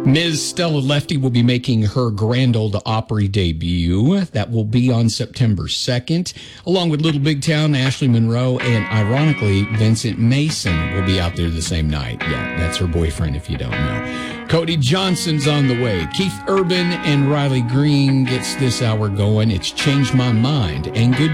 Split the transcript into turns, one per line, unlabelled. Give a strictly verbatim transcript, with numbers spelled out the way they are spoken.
Miz Stella Lefty will be making her Grand Ole Opry debut. That will be on September second, along with Little Big Town, Ashley Monroe, and ironically, Vincent Mason will be out there the same night. Yeah, that's her boyfriend if you don't know. Cody Johnson's on the way. Keith Urban and Riley Green gets this hour going. It's Changed My Mind and Good